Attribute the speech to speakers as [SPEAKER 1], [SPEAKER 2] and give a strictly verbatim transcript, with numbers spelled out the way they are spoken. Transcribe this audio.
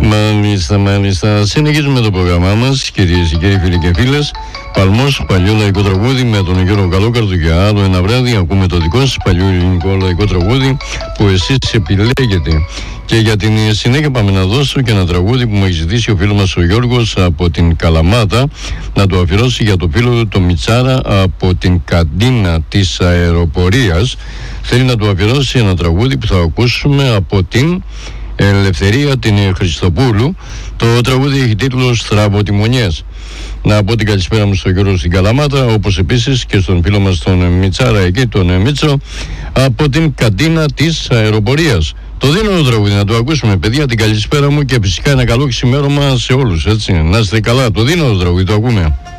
[SPEAKER 1] Μάλιστα, μάλιστα. Συνεχίζουμε το πρόγραμμά μας, κυρίες και κύριοι, φίλοι και φίλες. Παλμός, παλιό λαϊκό τραγούδι με τον Γιώργο Καλόκαρδο και άλλο ένα βράδυ. Ακούμε το δικό σας παλιό ελληνικό λαϊκό τραγούδι που εσείς επιλέγετε. Και για την συνέχεια πάμε να δώσω και ένα τραγούδι που μου έχει ζητήσει ο φίλος μας ο Γιώργος από την Καλαμάτα να το αφιερώσει για το φίλο του το Μιτσάρα από την καντίνα της αεροπορίας. Θέλει να του αφιερώσει ένα τραγούδι που θα ακούσουμε από την Ελευθερία την Χριστοπούλου. Το τραγούδι έχει τίτλο Στραβοτιμονιές. Να πω την καλησπέρα μου στον Γιώργο στην Καλαμάτα, όπως επίσης και στον φίλο μας τον Μιτσάρα εκεί, τον Μίτσο, από την καντίνα της αεροπορίας. Το δίνω το τραγούδι να το ακούσουμε, παιδιά, την καλησπέρα μου και φυσικά ένα καλό ξημέρωμα σε όλους, έτσι. Να είστε καλά, το δίνω το τραγούδι, το ακούμε.